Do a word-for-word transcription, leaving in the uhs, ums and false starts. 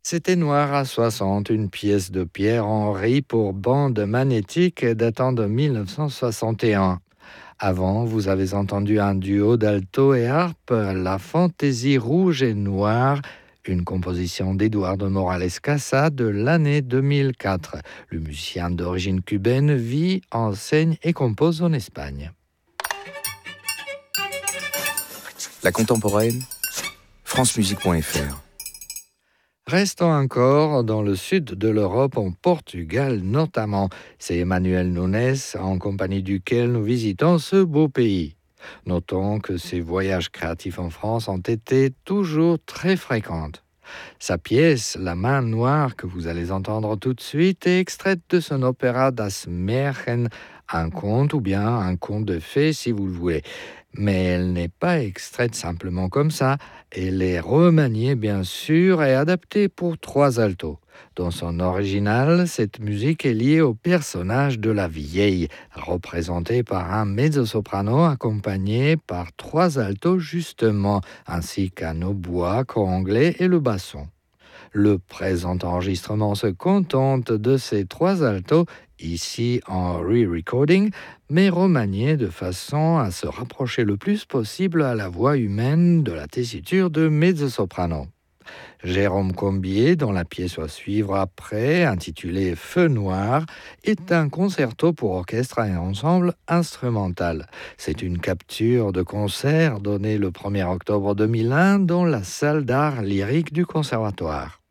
C'était Noir à soixante, une pièce de Pierre Henry pour bande magnétique datant de mille neuf cent soixante et un. Avant, vous avez entendu un duo d'alto et harpe, La Fantaisie rouge et noire, une composition d'Eduardo Morales Casa de l'année deux mille quatre. Le musicien d'origine cubaine vit, enseigne et compose en Espagne. La contemporaine, francemusique point f r. Restons encore dans le sud de l'Europe, en Portugal notamment. C'est Emmanuel Nunes, en compagnie duquel nous visitons ce beau pays. Notons que ses voyages créatifs en France ont été toujours très fréquents. Sa pièce, La main noire, que vous allez entendre tout de suite, est extraite de son opéra Das Märchen, un conte ou bien un conte de fées si vous le voulez. Mais elle n'est pas extraite simplement comme ça, elle est remaniée bien sûr et adaptée pour trois altos. Dans son original, cette musique est liée au personnage de la vieille, représenté par un mezzo-soprano accompagné par trois altos justement, ainsi qu'un hautbois, cor anglais et le basson. Le présent enregistrement se contente de ces trois altos, ici en re-recording, mais remaniés de façon à se rapprocher le plus possible à la voix humaine de la tessiture de mezzo-soprano. Jérôme Combier, dont la pièce à suivre après, intitulée Feu noir, est un concerto pour orchestre et ensemble instrumental. C'est une capture de concert donnée le premier octobre deux mille un dans la salle d'art lyrique du Conservatoire.